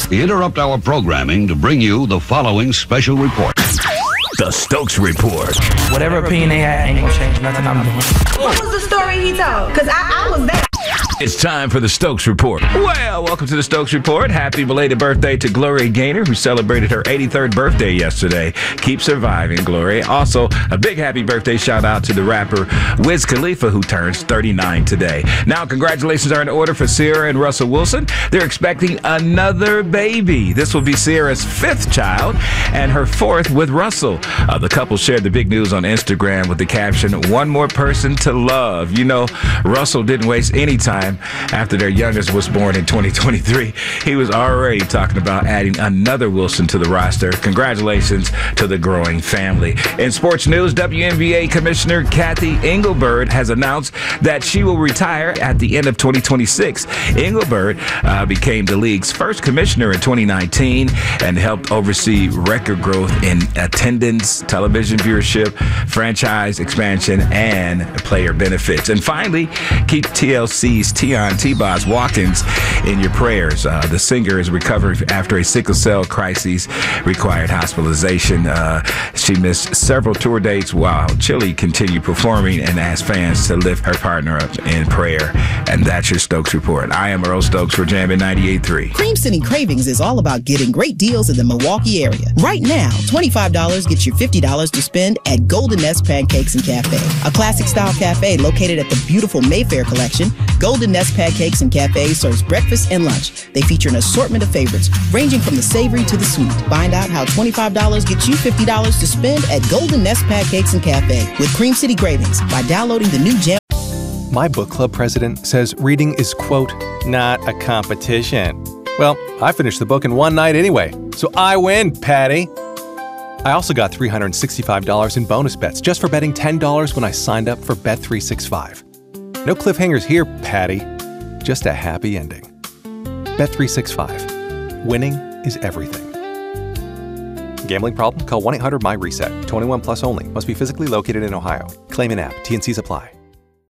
We interrupt our programming to bring you the following special report. The Stokes Report. Whatever opinion they had ain't gonna change nothing I'm doing. What was the story he told? Because I was there. It's time for the Stokes Report. Well, welcome to the Stokes Report. Happy belated birthday to Gloria Gaynor, who celebrated her 83rd birthday yesterday. Keep surviving, Gloria. Also, a big happy birthday shout out to the rapper Wiz Khalifa, who turns 39 today. Now, congratulations are in order for Ciara and Russell Wilson. They're expecting another baby. This will be Ciara's 5th child and her 4th with Russell. The couple shared the big news on Instagram with the caption, "One more person to love." You know, Russell didn't waste any time after their youngest was born in 2023. He was already talking about adding another Wilson to the roster. Congratulations to the growing family. In sports news, WNBA Commissioner Cathy Engelbert has announced that she will retire at the end of 2026. Engelbert became the league's first commissioner in 2019 and helped oversee record growth in attendance, television viewership, franchise expansion, and player benefits. And finally, keep TLC's Tion T-Boz Watkins in your prayers. The singer is recovering after a sickle cell crisis required hospitalization. She missed several tour dates while Chili continued performing and asked fans to lift her partner up in prayer. And that's your Stokes Report. I am Earl Stokes for Jammin' 98.3. Cream City Cravings is all about getting great deals in the Milwaukee area. Right now, $25 gets you $50 to spend at Golden Nest Pancakes and Cafe, a classic-style cafe located at the beautiful Mayfair Collection. Golden Nest Pancakes and Cafe serves breakfast and lunch. They feature an assortment of favorites, ranging from the savory to the sweet. Find out how $25 gets you $50 to spend at Golden Nest Pancakes and Cafe with Cream City Cravings by downloading the new Jam. My book club president says reading is, quote, not a competition. Well, I finished the book in one night anyway, so I win, Patty. I also got $365 in bonus bets just for betting $10 when I signed up for Bet365. No cliffhangers here, Patty. Just a happy ending. Bet365. Winning is everything. Gambling problem? Call 1-800-MY-RESET. 21 plus only. Must be physically located in Ohio. Claim in app. T&Cs apply.